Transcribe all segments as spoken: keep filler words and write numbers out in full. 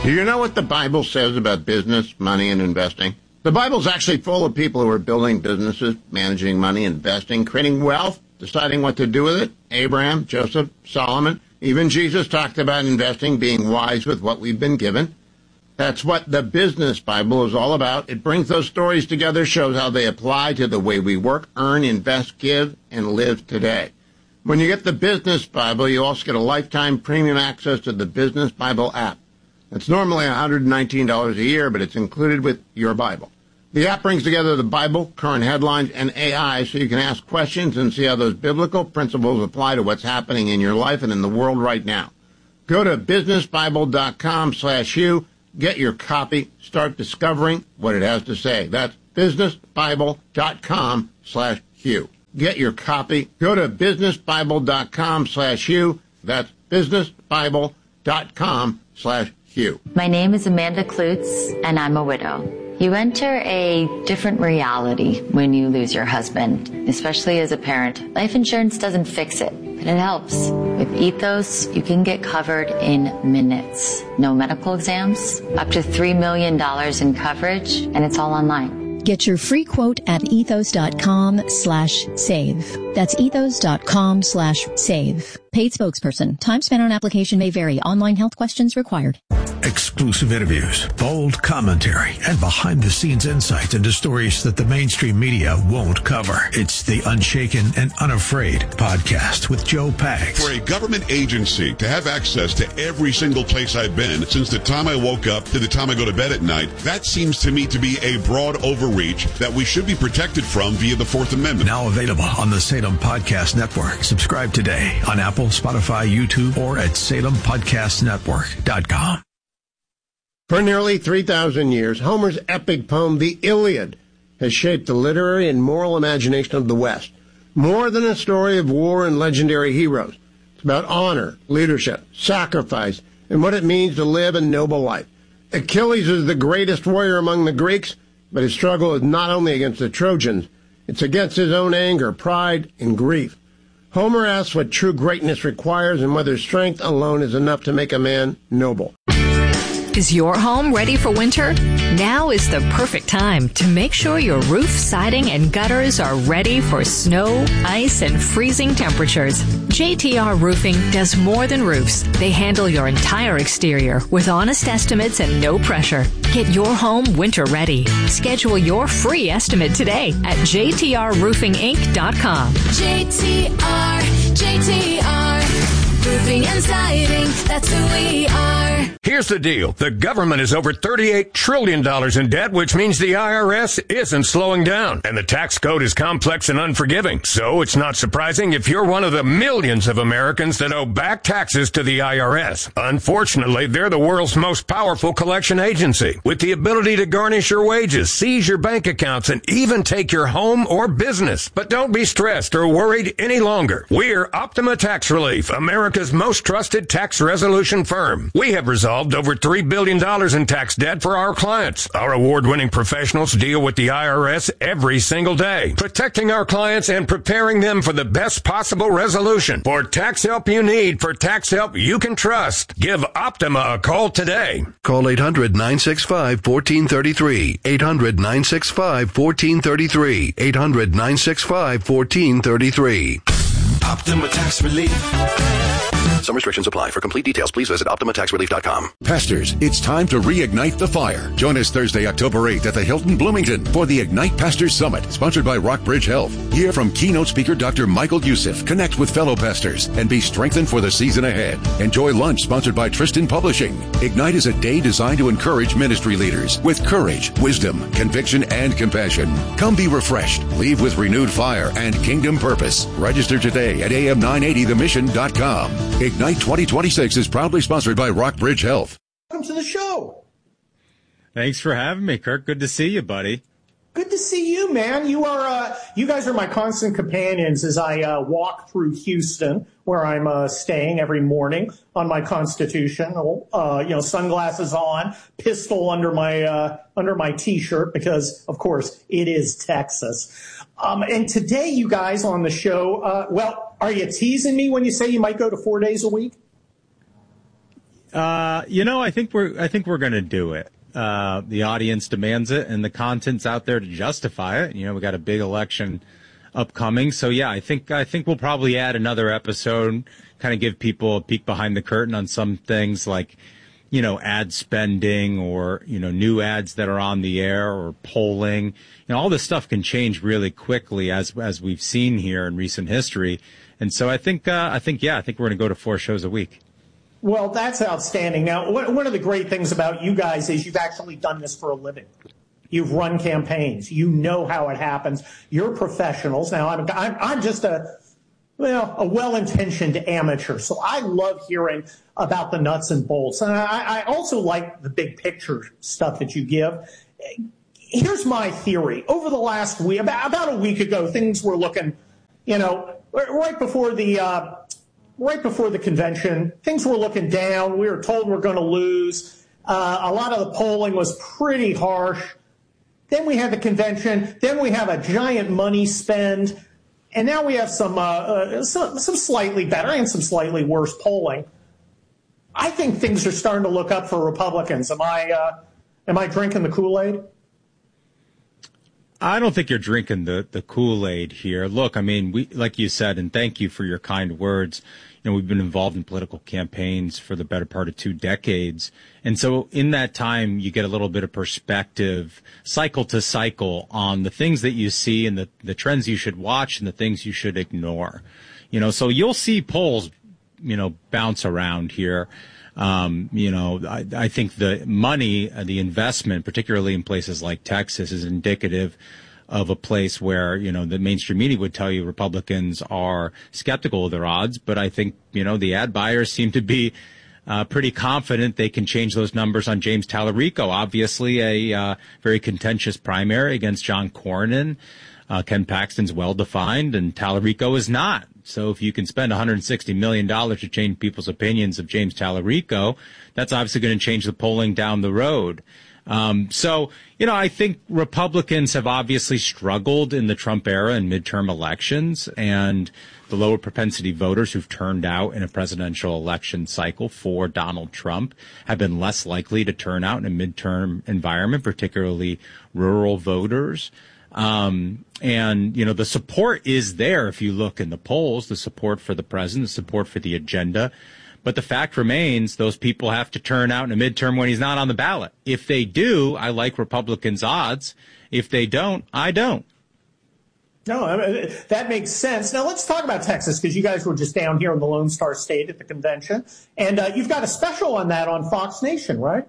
Do you know what the Bible says about business, money, and investing? The Bible's actually full of people who are building businesses, managing money, investing, creating wealth, deciding what to do with it. Abraham, Joseph, Solomon, even Jesus talked about investing, being wise with what we've been given. That's what the Business Bible is all about. It brings those stories together, shows how they apply to the way we work, earn, invest, give, and live today. When you get the Business Bible, you also get a lifetime premium access to the Business Bible app. It's normally one hundred nineteen dollars a year, but it's included with your Bible. The app brings together the Bible, current headlines, and A I so you can ask questions and see how those biblical principles apply to what's happening in your life and in the world right now. Go to businessbible.com slash Hugh. Get your copy. Start discovering what it has to say. That's businessbible.com slash Hugh. Get your copy. Go to businessbible.com slash Hugh. That's businessbible.com slash Hugh. My name is Amanda Klutz, and I'm a widow. You enter a different reality when you lose your husband, especially as a parent. Life insurance doesn't fix it, but it helps. With Ethos, you can get covered in minutes. No medical exams, up to three million dollars in coverage, and it's all online. Get your free quote at ethos.com slash save. That's ethos.com slash save. Paid spokesperson. Time spent on application may vary. Online health questions required. Exclusive interviews, bold commentary, and behind-the-scenes insights into stories that the mainstream media won't cover. It's the Unshaken and Unafraid podcast with Joe Pags. For a government agency to have access to every single place I've been since the time I woke up to the time I go to bed at night, that seems to me to be a broad overreach that we should be protected from via the Fourth Amendment. Now available on the Salem Podcast Network. Subscribe today on Apple, Spotify, YouTube, or at salem podcast network dot com. For nearly three thousand years, Homer's epic poem, The Iliad, has shaped the literary and moral imagination of the West. More than a story of war and legendary heroes. It's about honor, leadership, sacrifice, and what it means to live a noble life. Achilles is the greatest warrior among the Greeks, but his struggle is not only against the Trojans, it's against his own anger, pride, and grief. Homer asks what true greatness requires and whether strength alone is enough to make a man noble. Is your home ready for winter? Now is the perfect time to make sure your roof, siding, and gutters are ready for snow, ice, and freezing temperatures. J T R Roofing does more than roofs. They handle your entire exterior with honest estimates and no pressure. Get your home winter ready. Schedule your free estimate today at j t r roofing inc dot com. J T R, J T R, roofing and siding, that's who we are. Here's the deal. The government is over thirty-eight trillion dollars in debt, which means the I R S isn't slowing down. And the tax code is complex and unforgiving. So it's not surprising if you're one of the millions of Americans that owe back taxes to the I R S. Unfortunately, they're the world's most powerful collection agency, with the ability to garnish your wages, seize your bank accounts, and even take your home or business. But don't be stressed or worried any longer. We're Optima Tax Relief, America's most trusted tax resolution firm. We have resolved over three billion dollars in tax debt for our clients. Our award-winning professionals deal with the I R S every single day, protecting our clients and preparing them for the best possible resolution. For tax help you need, for tax help you can trust, give Optima a call today. Call eight hundred, nine six five, one four three three, eight hundred, nine six five, one four three three, eight hundred, nine six five, one four three three. Optima Tax Relief. Some restrictions apply. For complete details, please visit optima tax relief dot com. Pastors, it's time to reignite the fire. Join us Thursday, October eighth at the Hilton Bloomington for the Ignite Pastors Summit, sponsored by Rockbridge Health. Hear from keynote speaker Doctor Michael Youssef. Connect with fellow pastors and be strengthened for the season ahead. Enjoy lunch sponsored by Tristan Publishing. Ignite is a day designed to encourage ministry leaders with courage, wisdom, conviction, and compassion. Come be refreshed. Leave with renewed fire and kingdom purpose. Register today at a m nine eighty the mission dot com. Ignite twenty twenty-six is proudly sponsored by Rockbridge Health. Welcome to the show. Thanks for having me, Kirk. Good to see you, buddy. Good to see you, man. You are, uh, you guys are my constant companions as I uh, walk through Houston, where I'm uh, staying every morning on my constitutional, uh, you know, sunglasses on, pistol under my uh, under my T-shirt because, of course, it is Texas. Um, and today, you guys on the show, uh, well, are you teasing me when you say you might go to four days a week? Uh, you know, I think we're I think we're going to do it. Uh, the audience demands it, and the content's out there to justify it. You know, we got a big election upcoming, so yeah, I think I think we'll probably add another episode, kind of give people a peek behind the curtain on some things like, you know, ad spending or, you know, new ads that are on the air or polling. You know, all this stuff can change really quickly as as we've seen here in recent history. And so I think uh, I think yeah, I think we're going to go to four shows a week. Well, that's outstanding. Now, one of the great things about you guys is you've actually done this for a living. You've run campaigns. You know how it happens. You're professionals. Now, I'm, I'm, I'm just a, well, a well-intentioned amateur. So I love hearing about the nuts and bolts. And I, I also like the big picture stuff that you give. Here's my theory. Over the last week, about, about a week ago, things were looking, you know, right before the, uh, Right before the convention, things were looking down. We were told we're going to lose. Uh, a lot of the polling was pretty harsh. Then we had the convention. Then we have a giant money spend. And now we have some, uh, uh, some, some slightly better and some slightly worse polling. I think things are starting to look up for Republicans. Am I, uh, am I drinking the Kool-Aid? I don't think you're drinking the, the Kool-Aid here. Look, I mean, we, like you said, and thank you for your kind words. You know, we've been involved in political campaigns for the better part of two decades. And so in that time, you get a little bit of perspective, cycle to cycle, on the things that you see and the, the trends you should watch and the things you should ignore. You know, so you'll see polls, you know, bounce around here. Um, you know, I, I think the money, uh, the investment, particularly in places like Texas, is indicative of a place where, you know, the mainstream media would tell you Republicans are skeptical of their odds. But I think, you know, the ad buyers seem to be uh, pretty confident they can change those numbers on James Tallarico. Obviously, a uh, very contentious primary against John Cornyn. Uh, Ken Paxton's well-defined, and Tallarico is not. So if you can spend one hundred sixty million dollars to change people's opinions of James Tallarico, that's obviously going to change the polling down the road. Um, so, you know, I think Republicans have obviously struggled in the Trump era and midterm elections, and the lower propensity voters who've turned out in a presidential election cycle for Donald Trump have been less likely to turn out in a midterm environment, particularly rural voters. Um, and, you know, the support is there if you look in the polls, the support for the president, the support for the agenda. But the fact remains, those people have to turn out in a midterm when he's not on the ballot. If they do, I like Republicans' odds. If they don't, I don't. No, I mean, that makes sense. Now let's talk about Texas, because you guys were just down here in the Lone Star State at the convention. And uh, you've got a special on that on Fox Nation, right?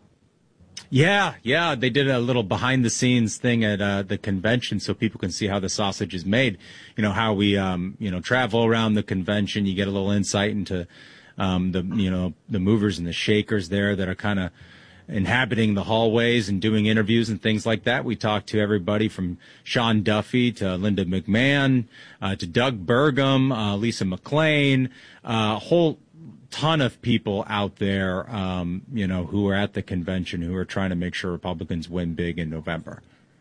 Yeah, yeah, they did a little behind-the-scenes thing at uh, the convention so people can see how the sausage is made. You know, how we, um, you know, travel around the convention. You get a little insight into um, the, you know, the movers and the shakers there that are kind of inhabiting the hallways and doing interviews and things like that. We talked to everybody from Sean Duffy to Linda McMahon uh, to Doug Burgum, uh, Lisa McClain, a uh, whole ton of people out there, um, you know, who are at the convention who are trying to make sure Republicans win big in November.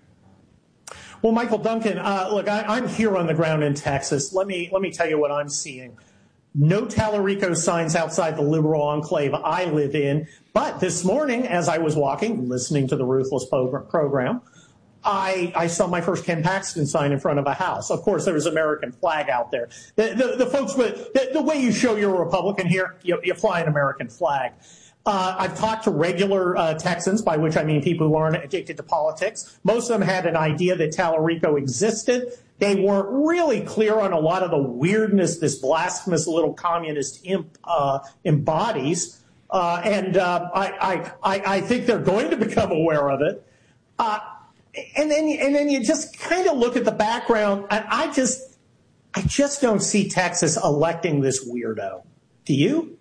Well, Michael Duncan, uh, look, I, I'm here on the ground in Texas. Let me let me tell you what I'm seeing. No Tallarico signs outside the liberal enclave I live in. But this morning, as I was walking, listening to the Ruthless program, I, I saw my first Ken Paxton sign in front of a house. Of course, there was an American flag out there. The, the, the folks, with, the, the way you show you're a Republican here, you, you fly an American flag. Uh, I've talked to regular uh, Texans, by which I mean people who aren't addicted to politics. Most of them had an idea that Tallarico existed. They weren't really clear on a lot of the weirdness this blasphemous little communist imp uh, embodies. Uh, and uh, I, I, I think they're going to become aware of it. Uh, And then, and then you just kind of look at the background, and I just, I just don't see Texas electing this weirdo. Do you?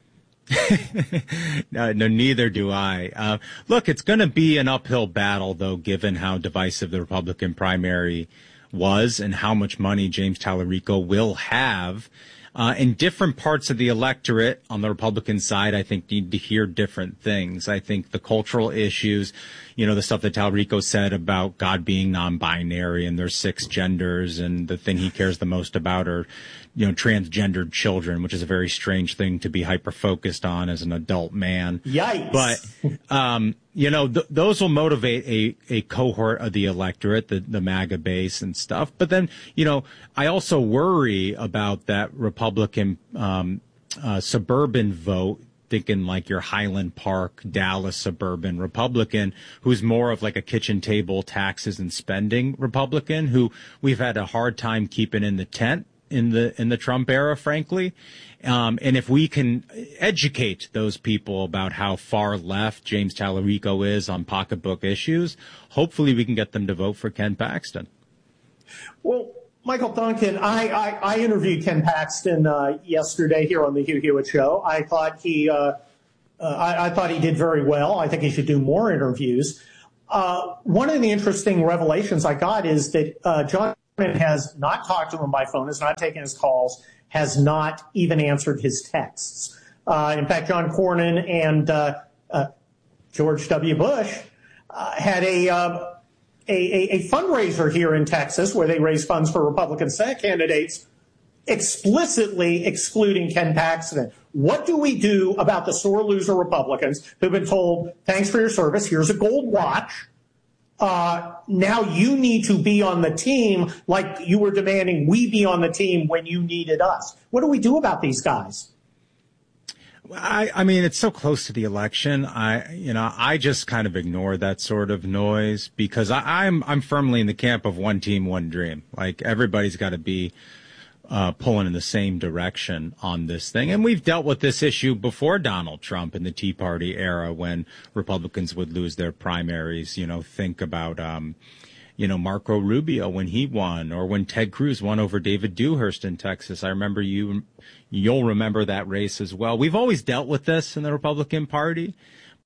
no, no, neither do I. Uh, look, it's going to be an uphill battle, though, given how divisive the Republican primary was and how much money James Tallarico will have. Uh, in different parts of the electorate on the Republican side, I think need to hear different things. I think the cultural issues, you know, the stuff that Talrico said about God being non-binary and there's six genders, and the thing he cares the most about are, you know, transgendered children, which is a very strange thing to be hyper-focused on as an adult man. Yikes. But, um, you know, th- those will motivate a, a cohort of the electorate, the, the MAGA base and stuff. But then, you know, I also worry about that Republican um, uh, suburban vote, thinking like your Highland Park, Dallas suburban Republican, who's more of like a kitchen table taxes and spending Republican, who we've had a hard time keeping in the tent in the in the Trump era, frankly. Um, and if we can educate those people about how far left James Talarico is on pocketbook issues, hopefully we can get them to vote for Ken Paxton. Well, Michael Duncan, I, I, I interviewed Ken Paxton uh, yesterday here on the Hugh Hewitt Show. I thought he uh, uh, I, I thought he did very well. I think he should do more interviews. Uh, one of the interesting revelations I got is that uh, John has not talked to him by phone, has not taken his calls, has not even answered his texts. Uh, in fact, John Cornyn and uh, uh, George W. Bush uh, had a, uh, a, a a fundraiser here in Texas where they raised funds for Republican Senate candidates, explicitly excluding Ken Paxton. What do we do about the sore loser Republicans who've been told, thanks for your service, here's a gold watch. Uh, now you need to be on the team like you were demanding we be on the team when you needed us. What do we do about these guys? I, I mean, it's so close to the election. I, you know, I just kind of ignore that sort of noise because I, I'm, I'm firmly in the camp of one team, one dream. Like everybody's got to be Uh, pulling in the same direction on this thing. And we've dealt with this issue before Donald Trump in the Tea Party era when Republicans would lose their primaries. You know, think about, um, you know, Marco Rubio when he won, or when Ted Cruz won over David Dewhurst in Texas. I remember you, you'll remember that race as well. We've always dealt with this in the Republican Party.